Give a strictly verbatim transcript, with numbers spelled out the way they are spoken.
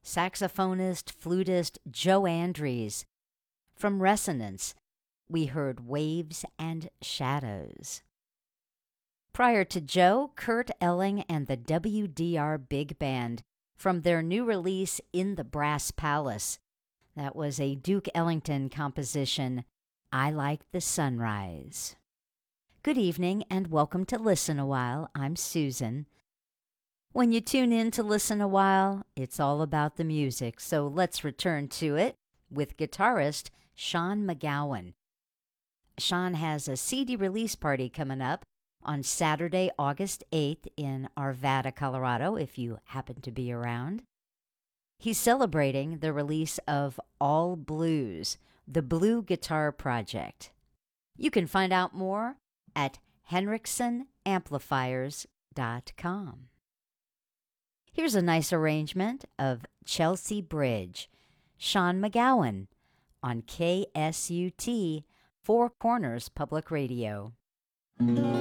saxophonist, flutist Joe Andrews. From Resonance, we heard Waves and Shadows. Prior to Joe, Kurt Elling and the W D R Big Band from their new release In the Brass Palace. That was a Duke Ellington composition, I Like the Sunrise. Good evening and welcome to Listen a While. I'm Susan. When you tune in to Listen a While, it's all about the music, so let's return to it with guitarist Sean McGowan. Sean has a C D release party coming up on Saturday, August eighth in Arvada, Colorado, if you happen to be around. He's celebrating the release of All Blues, the Blue Guitar Project. You can find out more at henriksen amplifiers dot com. Here's a nice arrangement of Chelsea Bridge, Sean McGowan, on K S U T, Four Corners Public Radio.